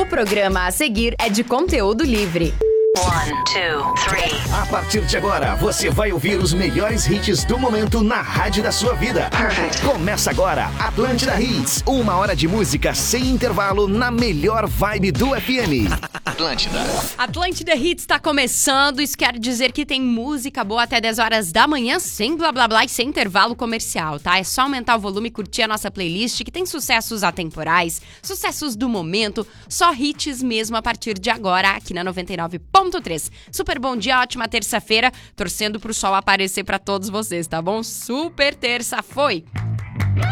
O programa a seguir é de conteúdo livre. 1, 2, 3. A partir de agora, você vai ouvir os melhores hits do momento na rádio da sua vida. Perfect. Começa agora, Atlântida Hits. 1 hora de música sem intervalo na melhor vibe do FM. Atlântida Hits está começando, isso quer dizer que tem música boa até 10 horas da manhã, sem blá blá blá e sem intervalo comercial, tá? É só aumentar o volume e curtir a nossa playlist, que tem sucessos atemporais, sucessos do momento, só hits mesmo a partir de agora, aqui na 99.3. Super bom dia, ótima terça-feira, torcendo pro sol aparecer pra todos vocês, tá bom? Super terça, foi!